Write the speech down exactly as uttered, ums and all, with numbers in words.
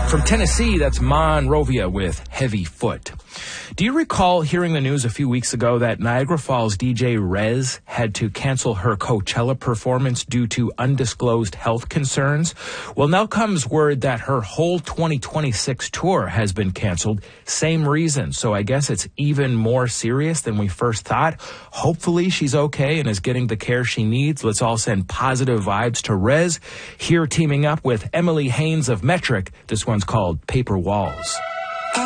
From Tennessee, that's Monrovia with Heavy Foot. Do you recall hearing the news a few weeks ago that Niagara Falls D J Rez had to cancel her Coachella performance due to undisclosed health concerns? Well, now comes word that her whole twenty twenty-six tour has been canceled. Same reason. So I guess it's even more serious than we first thought. Hopefully she's okay and is getting the care she needs. Let's all send positive vibes to Rez. Here teaming up with Emily Haynes of Metric. This one's called Paper Walls.